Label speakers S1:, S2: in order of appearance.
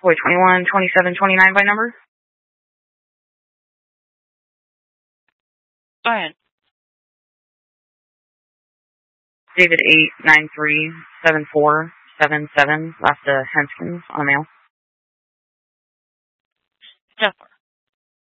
S1: Boy 21, 27, 29 by number.
S2: Go ahead.
S1: David 8937477. Last Henskins on mail.
S2: Step 4.